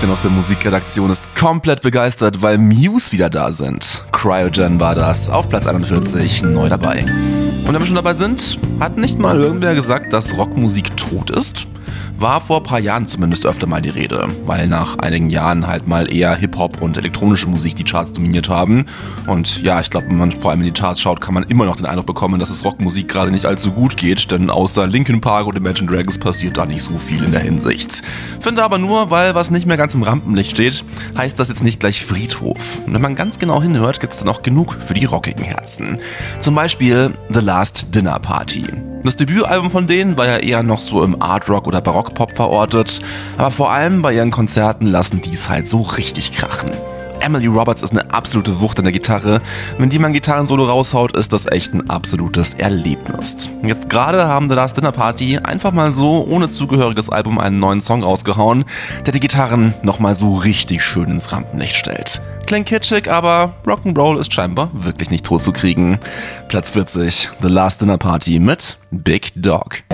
Christian aus der Musikredaktion ist komplett begeistert, weil Muse wieder da sind. Cryogen war das, auf Platz 41, neu dabei. Und wenn wir schon dabei sind, hat nicht mal irgendwer gesagt, dass Rockmusik tot ist? War vor ein paar Jahren zumindest öfter mal die Rede, weil nach einigen Jahren halt mal eher Hip-Hop und elektronische Musik die Charts dominiert haben. Und ja, ich glaube, wenn man vor allem in die Charts schaut, kann man immer noch den Eindruck bekommen, dass es Rockmusik gerade nicht allzu gut geht, denn außer Linkin Park und Imagine Dragons passiert da nicht so viel in der Hinsicht. Finde aber nur, weil was nicht mehr ganz im Rampenlicht steht, heißt das jetzt nicht gleich Friedhof. Und wenn man ganz genau hinhört, gibt's dann auch genug für die rockigen Herzen. Zum Beispiel The Last Dinner Party. Das Debütalbum von denen war ja eher noch so im Art-Rock oder Barock-Pop verortet, aber vor allem bei ihren Konzerten lassen die es halt so richtig krachen. Emily Roberts ist eine absolute Wucht an der Gitarre. Wenn die mal ein Gitarrensolo raushaut, ist das echt ein absolutes Erlebnis. Jetzt gerade haben The Last Dinner Party einfach mal so ohne zugehöriges Album einen neuen Song rausgehauen, der die Gitarren nochmal so richtig schön ins Rampenlicht stellt. Klingt kitschig, aber Rock'n'Roll ist scheinbar wirklich nicht tot zu kriegen. Platz 40, The Last Dinner Party mit Big Dog.